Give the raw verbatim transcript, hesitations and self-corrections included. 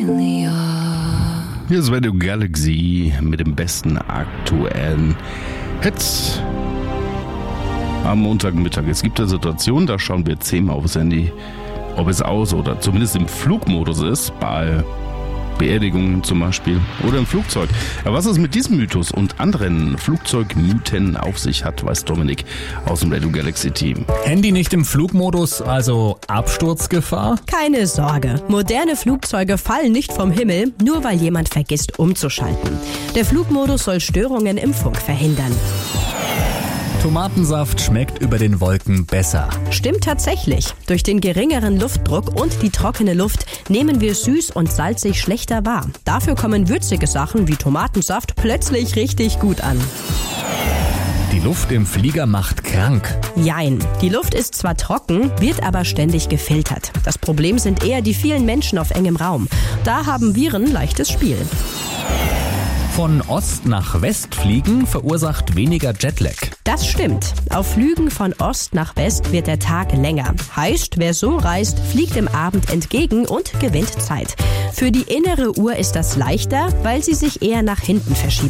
Hier ist Radio Galaxy mit dem besten aktuellen Hits am Montagmittag. Es gibt ja Situationen, da schauen wir zehnmal aufs Handy, ob es aus oder zumindest im Flugmodus ist, bei Beerdigungen zum Beispiel oder im Flugzeug. Aber was es mit diesem Mythos und anderen Flugzeugmythen auf sich hat, weiß Dominik aus dem Radio Galaxy Team. Handy nicht im Flugmodus, also Absturzgefahr? Keine Sorge, moderne Flugzeuge fallen nicht vom Himmel, nur weil jemand vergisst umzuschalten. Der Flugmodus soll Störungen im Funk verhindern. Tomatensaft schmeckt über den Wolken besser. Stimmt tatsächlich. Durch den geringeren Luftdruck und die trockene Luft nehmen wir süß und salzig schlechter wahr. Dafür kommen würzige Sachen wie Tomatensaft plötzlich richtig gut an. Die Luft im Flieger macht krank. Jein. Die Luft ist zwar trocken, wird aber ständig gefiltert. Das Problem sind eher die vielen Menschen auf engem Raum. Da haben Viren leichtes Spiel. Von Ost nach West fliegen verursacht weniger Jetlag. Das stimmt. Auf Flügen von Ost nach West wird der Tag länger. Heißt, wer so reist, fliegt dem Abend entgegen und gewinnt Zeit. Für die innere Uhr ist das leichter, weil sie sich eher nach hinten verschiebt.